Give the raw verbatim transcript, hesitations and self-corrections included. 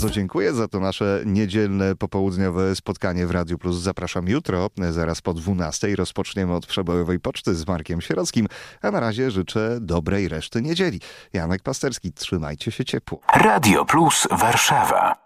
bardzo dziękuję za to nasze niedzielne, popołudniowe spotkanie w Radiu Plus. Zapraszam jutro, zaraz po dwunastej. Rozpoczniemy od przebojowej poczty z Markiem Sierockim, a na razie życzę dobrej reszty niedzieli. Janek Pasterski, trzymajcie się ciepło. Radio Plus Warszawa.